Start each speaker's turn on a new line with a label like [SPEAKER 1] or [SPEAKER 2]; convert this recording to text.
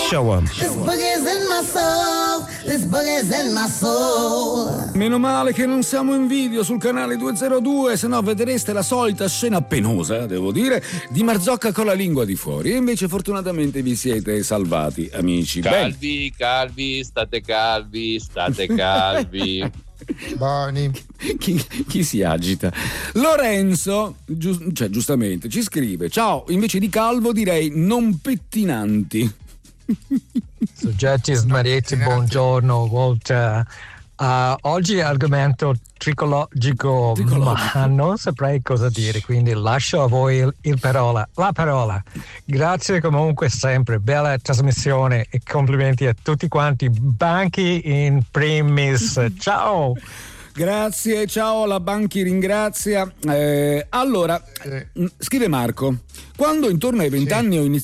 [SPEAKER 1] Show 'em.
[SPEAKER 2] This boogie's in my soul. This boogie's in my soul.
[SPEAKER 3] Meno male che non siamo in video sul canale 202, se no vedreste la solita scena penosa, devo dire, di Marzocca con la lingua di fuori. E invece fortunatamente vi siete salvati, amici.
[SPEAKER 4] Calvi, state calvi.
[SPEAKER 5] Buoni.
[SPEAKER 3] Chi si agita? Lorenzo, giustamente, ci scrive: ciao, invece di calvo direi non pettinanti.
[SPEAKER 6] Soggetti smarriti, buongiorno Walter. Oggi argomento tricologico, ma non saprei cosa dire, quindi lascio a voi la parola. Grazie comunque sempre, bella trasmissione e complimenti a tutti quanti, Banchi in primis. Ciao!
[SPEAKER 3] Grazie, ciao, la Banchi ringrazia. Allora, scrive Marco: quando intorno ai 20 anni ho iniziato